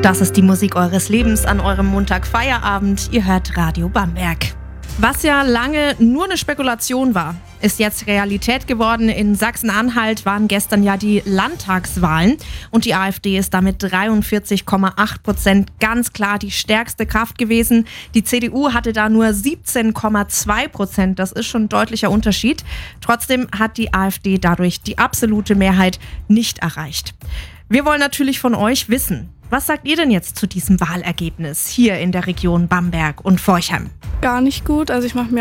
Das ist die Musik eures Lebens an eurem Montagfeierabend. Ihr hört Radio Bamberg. Was ja lange nur eine Spekulation war, ist jetzt Realität geworden. In Sachsen-Anhalt waren gestern ja die Landtagswahlen und die AfD ist damit 43,8% ganz klar die stärkste Kraft gewesen. Die CDU hatte da nur 17,2%. Das ist schon ein deutlicher Unterschied. Trotzdem hat die AfD dadurch die absolute Mehrheit nicht erreicht. Wir wollen natürlich von euch wissen, was sagt ihr denn jetzt zu diesem Wahlergebnis hier in der Region Bamberg und Forchheim? Gar nicht gut. Also ich mache mir